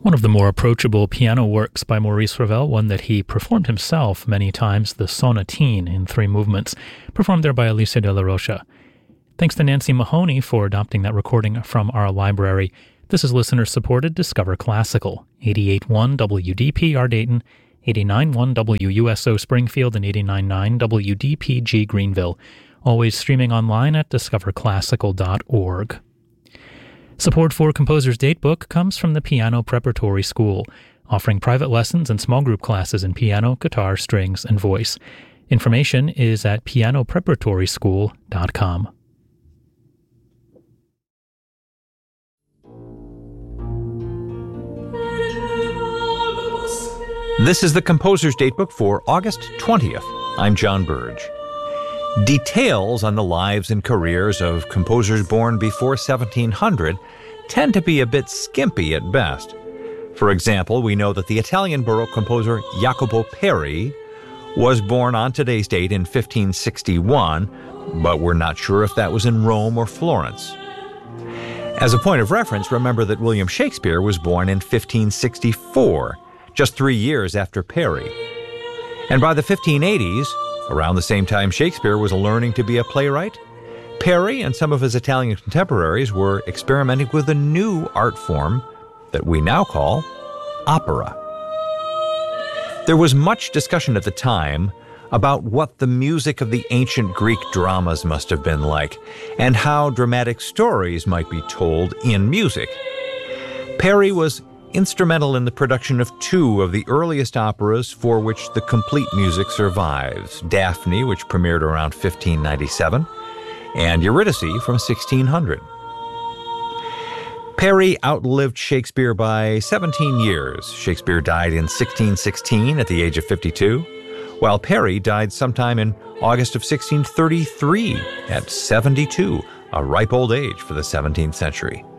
One of the more approachable piano works by Maurice Ravel, one that he performed himself many times, the Sonatine in 3 movements, performed there by Alicia de la Rocha. Thanks to Nancy Mahoney for adopting that recording from our library. This is listener-supported Discover Classical, 88.1 WDPR Dayton, 89.1 WUSO Springfield, and 89.9 WDPG Greenville. Always streaming online at discoverclassical.org. Support for Composer's Datebook comes from the Piano Preparatory School, offering private lessons and small group classes in piano, guitar, strings, and voice. Information is at pianopreparatoryschool.com. This is the Composer's Datebook for August 20th. I'm John Burge. Details on the lives and careers of composers born before 1700 tend to be a bit skimpy at best. For example, we know that the Italian Baroque composer Jacopo Peri was born on today's date in 1561, but we're not sure if that was in Rome or Florence. As a point of reference, remember that William Shakespeare was born in 1564, just 3 years after Peri. And by the 1580s, around the same time Shakespeare was learning to be a playwright, Peri and some of his Italian contemporaries were experimenting with a new art form that we now call opera. There was much discussion at the time about what the music of the ancient Greek dramas must have been like, and how dramatic stories might be told in music. Peri was instrumental in the production of 2 of the earliest operas for which the complete music survives, Daphne, which premiered around 1597, and Eurydice from 1600. Peri outlived Shakespeare by 17 years. Shakespeare died in 1616 at the age of 52, while Peri died sometime in August of 1633 at 72, a ripe old age for the 17th century.